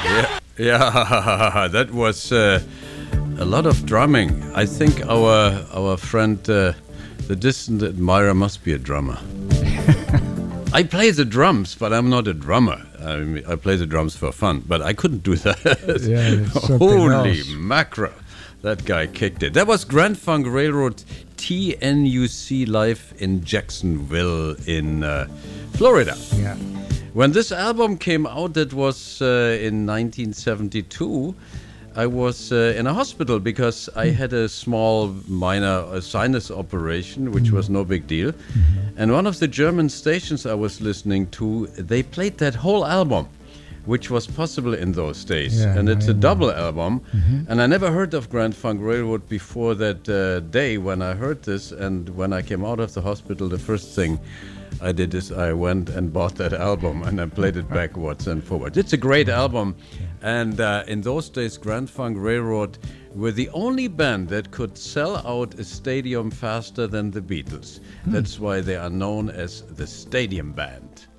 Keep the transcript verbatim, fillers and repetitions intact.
Yeah, yeah, that was uh, a lot of drumming. I think our our friend, uh, the distant admirer, must be a drummer. I play the drums, but I'm not a drummer. I mean, I play the drums for fun, but I couldn't do that. Yeah, Holy else. mackerel. That guy kicked it. That was Grand Funk Railroad T N U C live in Jacksonville in uh, Florida. Yeah. When this album came out, that was uh, in nineteen seventy-two, I was uh, in a hospital because I had a small minor uh, sinus operation, which was no big deal. And one of the German stations I was listening to, they played that whole album, which was possible in those days. Yeah, and it's I a know. double album. Mhm. And I never heard of Grand Funk Railroad before that uh, day when I heard this. And when I came out of the hospital, the first thing I did is I went and bought that album and I played it backwards and forwards. It's a great album. And uh, in those days, Grand Funk Railroad were the only band that could sell out a stadium faster than the Beatles. That's why they are known as the Stadium Band.